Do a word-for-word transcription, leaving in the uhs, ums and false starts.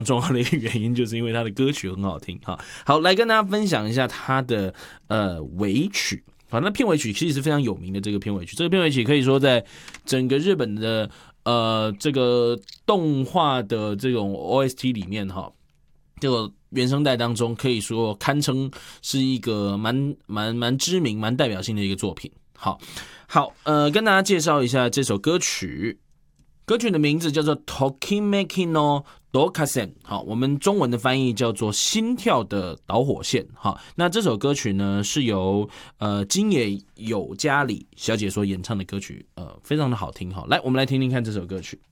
重要的一个原因，就是因为它的歌曲很好听哈。好，来跟大家分享一下它的呃尾曲。好，那片尾曲其实是非常有名的这个片尾曲，这个片尾曲可以说在整个日本的呃这个动画的这种 O S T 里面哈，这个原声带当中可以说堪称是一个蛮蛮蛮知名、蛮代表性的一个作品。好，好，呃，跟大家介绍一下这首歌曲。歌曲的名字叫做 Tokimeki no Dokasen， 好，我们中文的翻译叫做心跳的导火线。好，那这首歌曲呢是由呃金野有加里小姐所演唱的歌曲，呃，非常的好听。好，来，我们来听听看这首歌曲。